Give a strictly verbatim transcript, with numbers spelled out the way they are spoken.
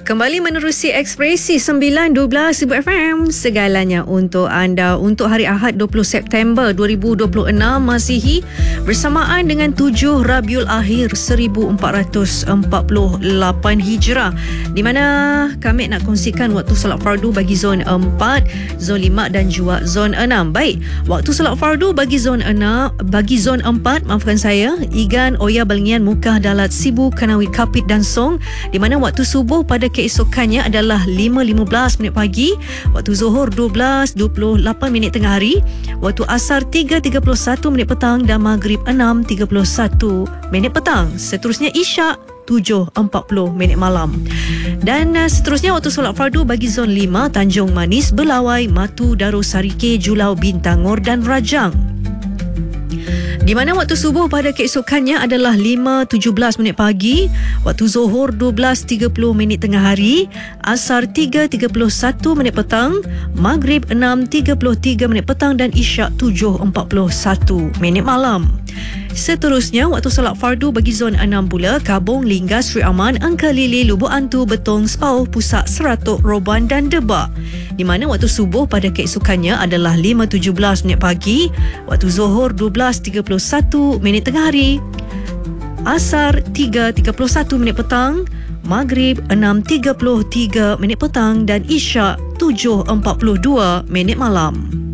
Kembali menerusi Ekspresi sembilan dua belas Ibu F M, segalanya untuk anda untuk hari Ahad dua puluh September dua ribu dua puluh enam Masihi, bersamaan dengan tujuh Rabiul Akhir seribu empat ratus empat puluh lapan Hijrah, di mana kami nak kongsikan waktu solat fardu bagi zon empat, zon lima dan juga zon enam. Baik, waktu solat fardu bagi zon enam, bagi zon empat, maafkan saya, Igan, Oya, Balingian, Mukah, Dalat, Sibu, Kanawit, Kapit dan Song, di mana waktu subuh pada keesokannya adalah lima lima belas minit pagi, waktu zuhur dua belas dua puluh lapan minit tengah hari, waktu asar tiga tiga puluh satu minit petang dan maghrib enam tiga puluh satu minit petang. Seterusnya isyak tujuh empat puluh minit malam. Dan uh, seterusnya waktu solat fardu bagi zon lima, Tanjung Manis, Belawai, Matu, Darusarike, Julau, Bintangor dan Rajang, di mana waktu subuh pada keesokannya adalah lima tujuh belas minit pagi, waktu zuhur dua belas tiga puluh minit tengah hari, asar tiga tiga puluh satu minit petang, maghrib enam tiga puluh tiga minit petang dan isyak tujuh empat puluh satu minit malam. Seterusnya waktu solat fardu bagi zon enam pula, Kabung, Linggas, Sri Aman, Angka Lili, Lubuk Antu, Betong, Sepau, Pusak, Seratuk, Roban dan Debak, di mana waktu subuh pada keesokannya adalah lima tujuh belas minit pagi, waktu zuhur dua belas tiga puluh satu minit tengah hari, asar tiga tiga puluh satu minit petang, maghrib enam tiga puluh tiga minit petang dan isyak tujuh empat puluh dua minit malam.